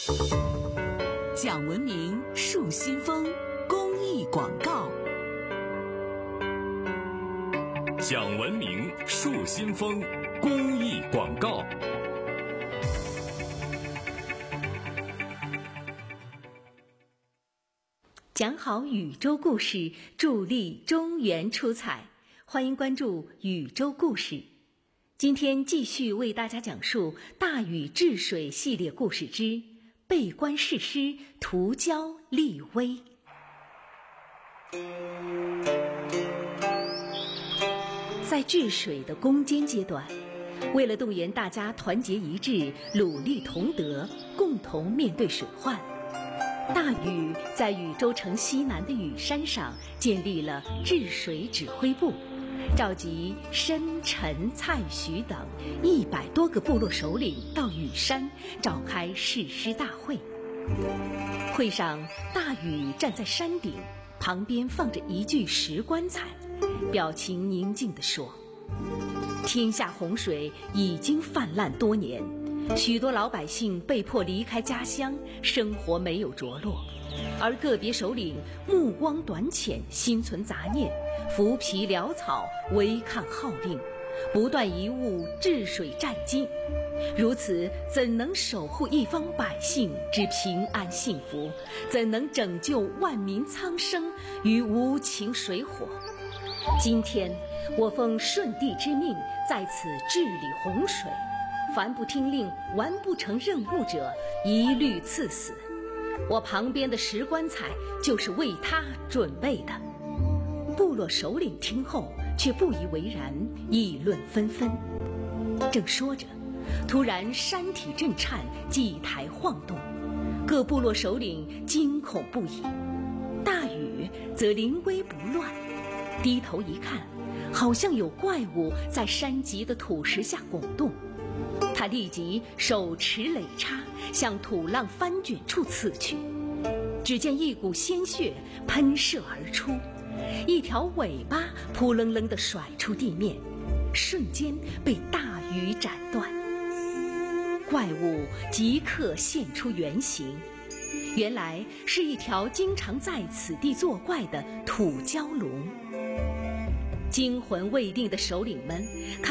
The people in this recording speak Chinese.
讲文明树新风公益广告。 讲文明树新风公益广告。 讲好宇宙故事，助力中原出彩。欢迎关注宇宙故事。今天继续为大家讲述大禹治水系列故事之备观誓师，图教立威。在治水的攻坚阶段，为了动员大家团结一致，努力同德，共同面对水患，大禹在禹州城西南的禹山上建立了治水指挥部，召集申、陈、蔡、徐等100多个部落首领到禹山召开誓师大会。会上，大禹站在山顶，旁边放着一具石棺材，表情宁静地说：天下洪水已经泛滥多年，许多老百姓被迫离开家乡，生活没有着落，而个别首领目光短浅，心存杂念，浮皮潦草，违抗号令，不断贻误治水战机，如此怎能守护一方百姓之平安幸福？怎能拯救万民苍生于无情水火？今天我奉舜帝之命，在此治理洪水，凡不听令、完不成任务者，一律赐死。我旁边的石棺材就是为他准备的。部落首领听后却不以为然，议论纷纷。正说着，突然山体震颤，祭台晃动，各部落首领惊恐不已。大禹则临危不乱，低头一看，好像有怪物在山脊的土石下拱动。他立即手持垒叉向土浪翻卷处刺去，只见一股鲜血喷射而出，一条尾巴扑棱棱地甩出地面，瞬间被大禹斩断。怪物即刻现出原形，原来是一条经常在此地作怪的土蛟龙。惊魂未定的首领们